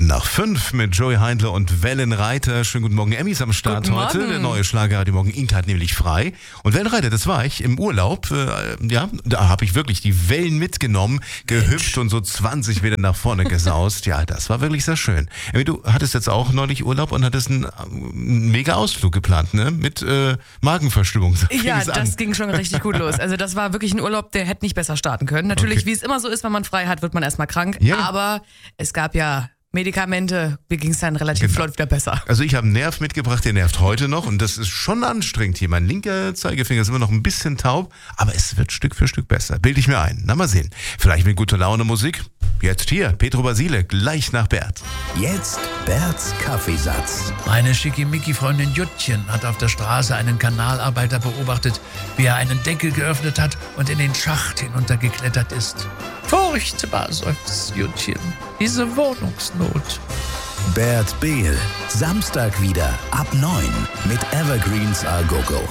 nach 5 mit Joey Heindler und Wellenreiter. Schönen guten Morgen, Emmy ist am Start Guten heute. Morgen. Der neue Schlager Radio Morgen Inc. hat nämlich frei. Und Wellenreiter, das war ich im Urlaub. Da habe ich wirklich die Wellen mitgenommen, gehüpft und so 20 Meter nach vorne gesaust. Ja, das war wirklich sehr schön. Emmy, du hattest jetzt auch neulich Urlaub und hattest einen mega Ausflug geplant, ne? Mit Magenverstimmung. So Ja, fing's an. das ging schon richtig gut los. Also das war wirklich ein Urlaub, der hätte nicht besser starten können. Natürlich, Okay. wie es immer so ist, wenn man frei hat, wird man erstmal krank. Ja. Aber es gab ja Medikamente, mir ging es dann relativ Genau. flott wieder besser. Also ich habe einen Nerv mitgebracht, der nervt heute noch und das ist schon anstrengend hier. Mein linker Zeigefinger ist immer noch ein bisschen taub, aber es wird Stück für Stück besser. Bilde ich mir ein. Na, mal sehen. Vielleicht mit guter Laune Musik. Jetzt hier, Petro Basile, gleich nach Bert. Jetzt Berts Kaffeesatz. Meine Schickimicki-Freundin Juttchen hat auf der Straße einen Kanalarbeiter beobachtet, wie er einen Deckel geöffnet hat und in den Schacht hinuntergeklettert ist. Furchtbar, seufzt Juttchen. Diese Wohnungsnot. Bert Behl. Samstag wieder ab 9 mit Evergreens A Go Go.